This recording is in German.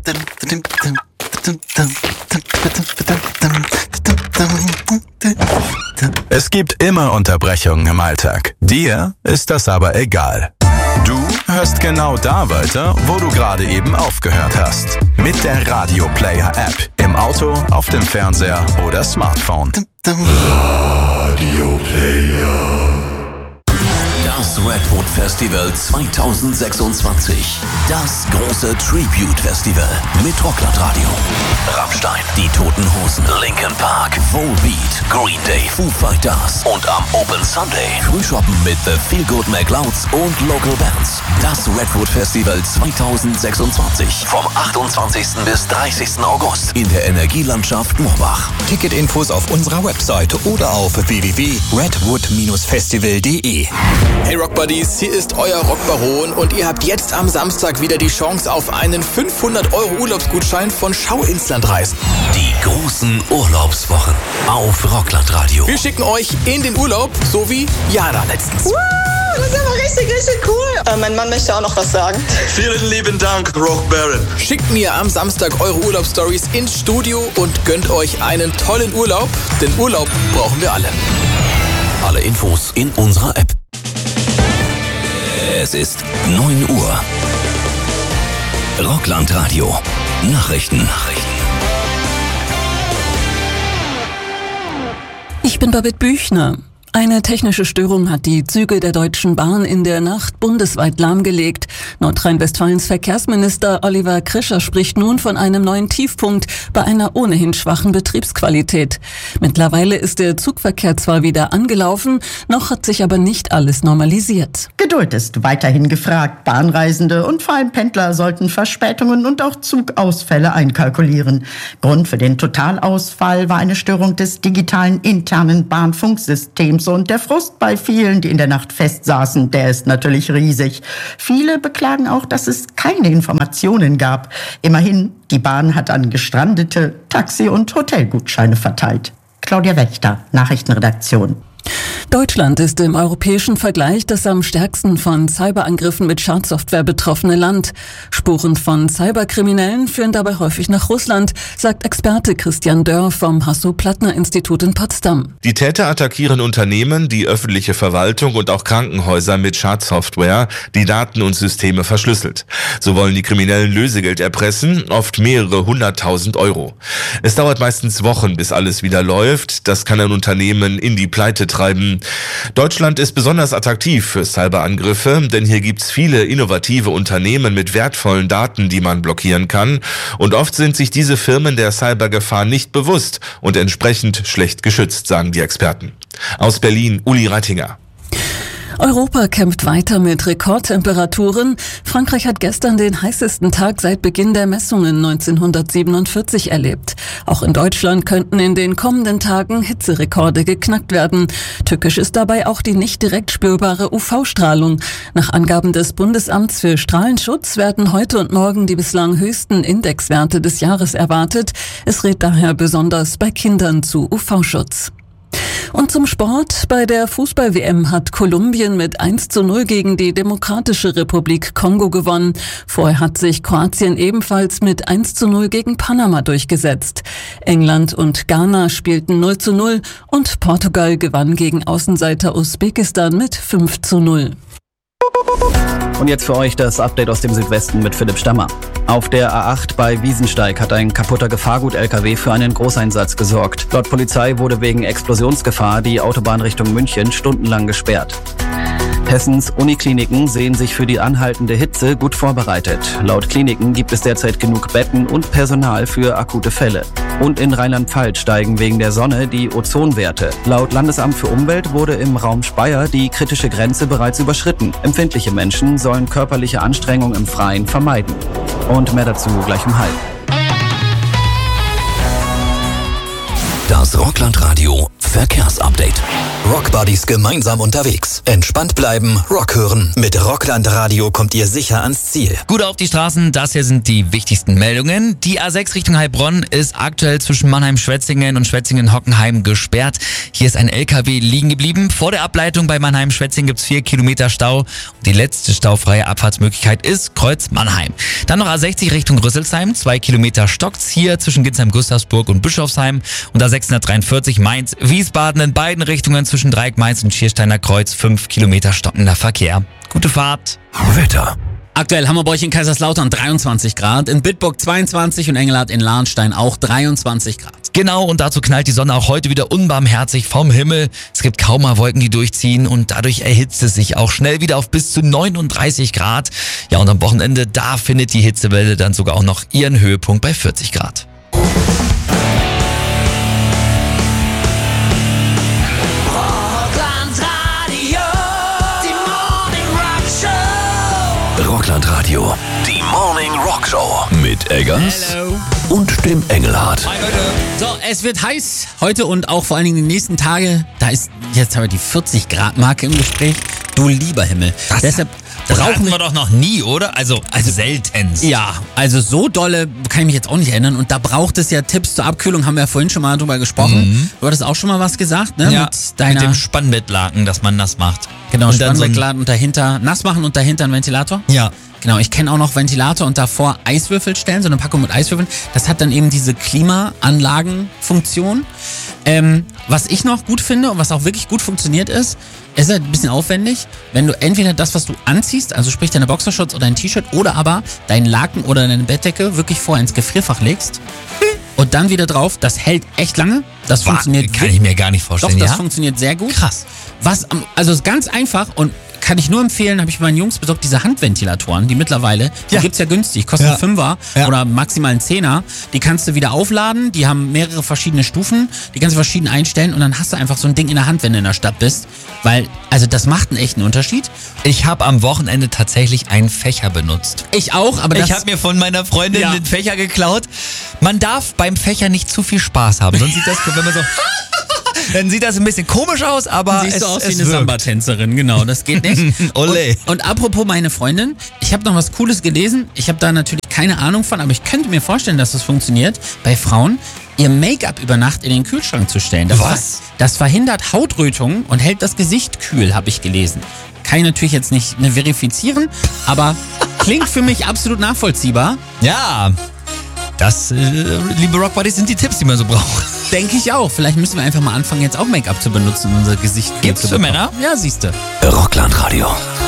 Es gibt immer Unterbrechungen im Alltag. Dir ist das aber egal. Du hörst genau da weiter, wo du gerade eben aufgehört hast. Mit der Radio Player App. Im Auto, auf dem Fernseher oder Smartphone. Radio Player. Das Redwood Festival 2026. Das große Tribute-Festival mit Rockland-Radio. Rammstein, Die Toten Hosen, Linkin Park, Volbeat, Green Day, Foo Fighters und am Open Sunday Frühshoppen mit The Feel Good McLeods und Local Bands. Das Redwood Festival 2026 vom 28. bis 30. August in der Energielandschaft Moorbach. Ticketinfos auf unserer Webseite oder auf www.redwood-festival.de. Hey Rock Buddies, hier ist euer Rockbaron und ihr habt jetzt am Samstag wieder die Chance auf einen 500 € Urlaubsgutschein von Schau ins Land reisen. Die großen Urlaubswochen auf Rockland Radio. Wir schicken euch in den Urlaub, so wie Jana letztens. Das ist aber richtig cool. Mein Mann möchte auch noch was sagen. Vielen lieben Dank, Rock Baron. Schickt mir am Samstag eure Urlaubsstories ins Studio und gönnt euch einen tollen Urlaub, denn Urlaub brauchen wir alle. Alle Infos in unserer App. Es ist 9 Uhr. Rockland Radio. Nachrichten. Ich bin Babette Büchner. Eine technische Störung hat die Züge der Deutschen Bahn in der Nacht bundesweit lahmgelegt. Nordrhein-Westfalens Verkehrsminister Oliver Krischer spricht nun von einem neuen Tiefpunkt bei einer ohnehin schwachen Betriebsqualität. Mittlerweile ist der Zugverkehr zwar wieder angelaufen, noch hat sich aber nicht alles normalisiert. Geduld ist weiterhin gefragt. Bahnreisende und vor allem Pendler sollten Verspätungen und auch Zugausfälle einkalkulieren. Grund für den Totalausfall war eine Störung des digitalen internen Bahnfunksystems. Und der Frust bei vielen, die in der Nacht festsaßen, der ist natürlich riesig. Viele beklagen auch, dass es keine Informationen gab. Immerhin, die Bahn hat an Gestrandete Taxi- und Hotelgutscheine verteilt. Claudia Wächter, Nachrichtenredaktion. Deutschland ist im europäischen Vergleich das am stärksten von Cyberangriffen mit Schadsoftware betroffene Land. Spuren von Cyberkriminellen führen dabei häufig nach Russland, sagt Experte Christian Dörr vom Hasso-Plattner-Institut in Potsdam. Die Täter attackieren Unternehmen, die öffentliche Verwaltung und auch Krankenhäuser mit Schadsoftware, die Daten und Systeme verschlüsselt. So wollen die Kriminellen Lösegeld erpressen, oft mehrere 100.000 €. Es dauert meistens Wochen, bis alles wieder läuft. Das kann ein Unternehmen in die Pleite treiben. Deutschland ist besonders attraktiv für Cyberangriffe, denn hier gibt's viele innovative Unternehmen mit wertvollen Daten, die man blockieren kann. Und oft sind sich diese Firmen der Cybergefahr nicht bewusst und entsprechend schlecht geschützt, sagen die Experten. Aus Berlin, Uli Reitinger. Europa kämpft weiter mit Rekordtemperaturen. Frankreich hat gestern den heißesten Tag seit Beginn der Messungen 1947 erlebt. Auch in Deutschland könnten in den kommenden Tagen Hitzerekorde geknackt werden. Tückisch ist dabei auch die nicht direkt spürbare UV-Strahlung. Nach Angaben des Bundesamts für Strahlenschutz werden heute und morgen die bislang höchsten Indexwerte des Jahres erwartet. Es rät daher besonders bei Kindern zu UV-Schutz. Und zum Sport. Bei der Fußball-WM hat Kolumbien mit 1:0 gegen die Demokratische Republik Kongo gewonnen. Vorher hat sich Kroatien ebenfalls mit 1:0 gegen Panama durchgesetzt. England und Ghana spielten 0:0 und Portugal gewann gegen Außenseiter Usbekistan mit 5:0. Und jetzt für euch das Update aus dem Südwesten mit Philipp Stammer. Auf der A8 bei Wiesensteig hat ein kaputter Gefahrgut-LKW für einen Großeinsatz gesorgt. Laut Polizei wurde wegen Explosionsgefahr die Autobahn Richtung München stundenlang gesperrt. Hessens Unikliniken sehen sich für die anhaltende Hitze gut vorbereitet. Laut Kliniken gibt es derzeit genug Betten und Personal für akute Fälle. Und in Rheinland-Pfalz steigen wegen der Sonne die Ozonwerte. Laut Landesamt für Umwelt wurde im Raum Speyer die kritische Grenze bereits überschritten. Empfindliche Menschen sollen körperliche Anstrengung im Freien vermeiden. Und mehr dazu gleich um 12:30. Das Rockland Radio Verkehrsupdate. Rockbuddies gemeinsam unterwegs. Entspannt bleiben, Rock hören. Mit Rockland Radio kommt ihr sicher ans Ziel. Gut auf die Straßen, das hier sind die wichtigsten Meldungen. Die A6 Richtung Heilbronn ist aktuell zwischen Mannheim-Schwetzingen und Schwetzingen-Hockenheim gesperrt. Hier ist ein LKW liegen geblieben. Vor der Ableitung bei Mannheim-Schwetzingen gibt's 4 Kilometer Stau. Und die letzte staufreie Abfahrtsmöglichkeit ist Kreuz Mannheim. Dann noch A60 Richtung Rüsselsheim. 2 Kilometer stockt's hier zwischen Ginsheim-Gustavsburg und Bischofsheim. Und A643 Mainz-Wiesbaden in beiden Richtungen zwischen Dreieck Mainz und Schiersteiner Kreuz 5 Kilometer stockender Verkehr. Gute Fahrt. Wetter. Aktuell haben wir bei euch in Kaiserslautern 23 Grad, in Bitburg 22 und Engelhardt in Lahnstein auch 23 Grad. Genau, und dazu knallt die Sonne auch heute wieder unbarmherzig vom Himmel. Es gibt kaum mal Wolken, die durchziehen und dadurch erhitzt es sich auch schnell wieder auf bis zu 39 Grad. Ja, und am Wochenende, da findet die Hitzewelle dann sogar auch noch ihren Höhepunkt bei 40 Grad. Rockland Radio. Die Morning Rock Show. Mit Eggers und dem Engelhardt. So, es wird heiß heute und auch vor allen Dingen die nächsten Tage. Da ist jetzt aber die 40 Grad Marke im Gespräch. Du lieber Himmel. Deshalb brauchen wir doch noch nie, oder? Also seltenst. Ja, also so dolle kann ich mich jetzt auch nicht erinnern. Und da braucht es ja Tipps zur Abkühlung, haben wir ja vorhin schon mal drüber gesprochen. Du hattest auch schon mal was gesagt, ne? Ja, mit dem Spannbettlaken, das man nass macht. Genau, Spannbettlaken und dahinter nass machen und dahinter einen Ventilator. Ja. Genau, ich kenne auch noch Ventilator und davor Eiswürfel stellen, so eine Packung mit Eiswürfeln. Das hat dann eben diese Klimaanlagenfunktion. Was ich noch gut finde und was auch wirklich gut funktioniert ist halt ein bisschen aufwendig, wenn du entweder das, was du anziehst, also sprich deine Boxershorts oder ein T-Shirt oder aber deinen Laken oder deine Bettdecke wirklich vorher ins Gefrierfach legst und dann wieder drauf. Das hält echt lange. Das funktioniert. Kann ich mir gar nicht vorstellen. Doch, das funktioniert sehr gut. Krass. Also ist ganz einfach und kann ich nur empfehlen, habe ich meinen Jungs besorgt, diese Handventilatoren, die mittlerweile, die gibt's ja günstig, kosten einen Fünfer oder maximal einen Zehner. Die kannst du wieder aufladen, die haben mehrere verschiedene Stufen, die kannst du verschieden einstellen und dann hast du einfach so ein Ding in der Hand, wenn du in der Stadt bist. Weil, also das macht einen echten Unterschied. Ich habe am Wochenende tatsächlich einen Fächer benutzt. Ich auch, aber ich habe mir von meiner Freundin den Fächer geklaut. Man darf beim Fächer nicht zu viel Spaß haben, sonst sieht das, wenn man so... Dann sieht das ein bisschen komisch aus, aber siehst du aus wie eine Samba-Tänzerin, genau, das geht nicht. Ole. Und apropos meine Freundin, ich habe noch was Cooles gelesen. Ich habe da natürlich keine Ahnung von, aber ich könnte mir vorstellen, dass das funktioniert bei Frauen, ihr Make-up über Nacht in den Kühlschrank zu stellen. Das verhindert Hautrötungen und hält das Gesicht kühl, habe ich gelesen. Kann ich natürlich jetzt nicht verifizieren, aber klingt für mich absolut nachvollziehbar. Ja. Das, liebe Rockbuddies, sind die Tipps, die man so braucht. Denke ich auch. Vielleicht müssen wir einfach mal anfangen, jetzt auch Make-up zu benutzen, unser Gesicht. Gibt's für Männer? Ja, siehste. Rockland Radio.